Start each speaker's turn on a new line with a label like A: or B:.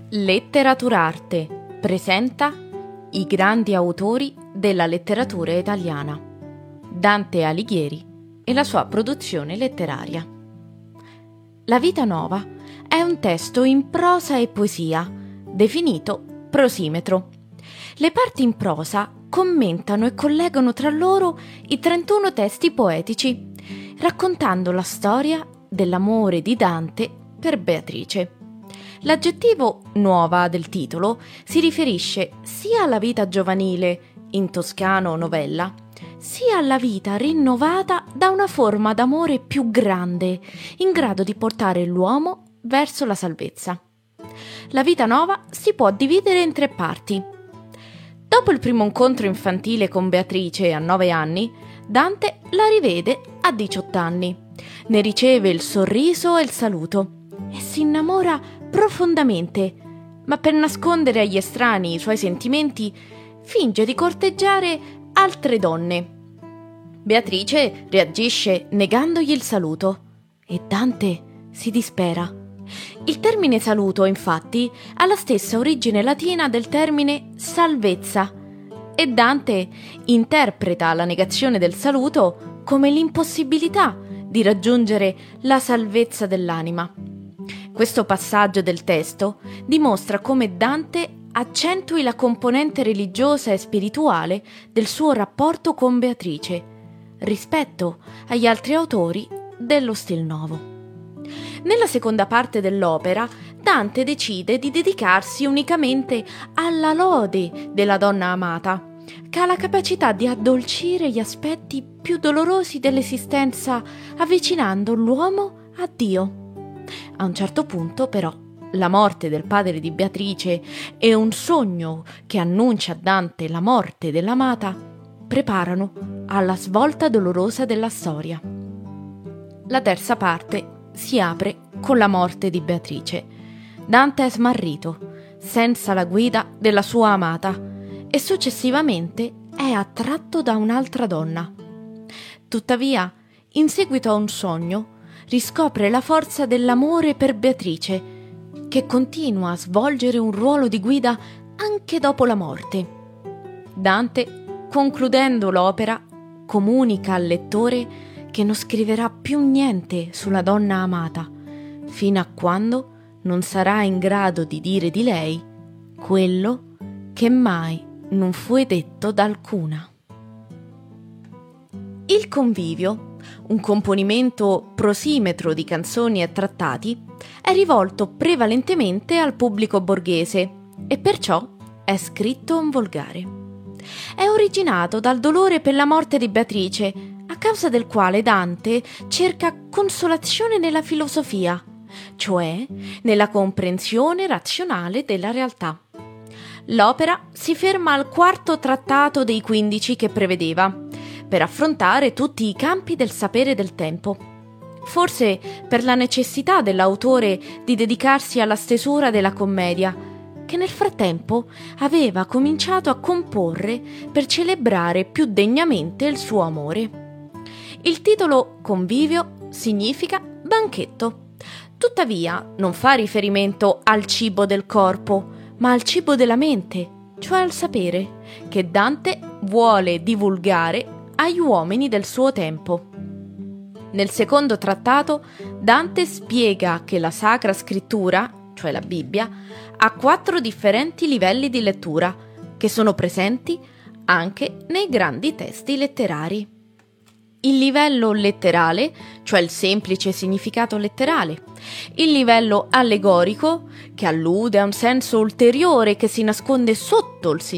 A: Letteraturarte presenta i grandi autori della letteratura italiana, Dante Alighieri e la sua produzione letteraria. La Vita Nova è un testo in prosa e poesia, definito prosimetro. Le parti in prosa commentano e collegano tra loro i 31 testi poetici, raccontando la storia dell'amore di Dante per Beatrice. L'aggettivo nuova del titolo si riferisce sia alla vita giovanile, in toscano novella, sia alla vita rinnovata da una forma d'amore più grande, in grado di portare l'uomo verso la salvezza. La Vita Nova si può dividere in 3 parti. Dopo il primo incontro infantile con Beatrice a 9 anni, Dante la rivede a 18 anni. Ne riceve il sorriso e il saluto e si innamora profondamente, ma per nascondere agli estranei i suoi sentimenti finge di corteggiare altre donne. Beatrice reagisce negandogli il saluto e Dante si dispera. Il termine saluto, infatti, ha la stessa origine latina del termine salvezza e Dante interpreta la negazione del saluto come l'impossibilità di raggiungere la salvezza dell'anima. Questo passaggio del testo dimostra come Dante accentui la componente religiosa e spirituale del suo rapporto con Beatrice rispetto agli altri autori dello Stil Novo. Nella seconda parte dell'opera, Dante decide di dedicarsi unicamente alla lode della donna amata, che ha la capacità di addolcire gli aspetti più dolorosi dell'esistenza, avvicinando l'uomo a Dio. A un certo punto, però, la morte del padre di Beatrice e un sogno che annuncia a Dante la morte dell'amata preparano alla svolta dolorosa della storia. La terza parte si apre con la morte di Beatrice. Dante è smarrito, senza la guida della sua amata, e successivamente è attratto da un'altra donna. Tuttavia, in seguito a un sogno, riscopre la forza dell'amore per Beatrice, che continua a svolgere un ruolo di guida anche dopo la morte. Dante, concludendo l'opera, comunica al lettore che non scriverà più niente sulla donna amata, fino a quando non sarà in grado di dire di lei quello che mai non fu detto da alcuna. Il Convivio, un componimento prosimetro di canzoni e trattati, è rivolto prevalentemente al pubblico borghese e perciò è scritto in volgare. È originato dal dolore per la morte di Beatrice, a causa del quale Dante cerca consolazione nella filosofia, cioè nella comprensione razionale della realtà. L'opera si ferma al 4° trattato dei 15 che prevedeva, per affrontare tutti i campi del sapere del tempo. Forse per la necessità dell'autore di dedicarsi alla stesura della commedia, che nel frattempo aveva cominciato a comporre per celebrare più degnamente il suo amore. Il titolo Convivio significa banchetto. Tuttavia non fa riferimento al cibo del corpo, ma al cibo della mente, cioè al sapere, che Dante vuole divulgare agli uomini del suo tempo. Nel 2° trattato, Dante spiega che la Sacra Scrittura, cioè la Bibbia, ha 4 differenti livelli di lettura, che sono presenti anche nei grandi testi letterari. Il livello letterale, cioè il semplice significato letterale, il livello allegorico, che allude a un senso ulteriore che si nasconde sotto il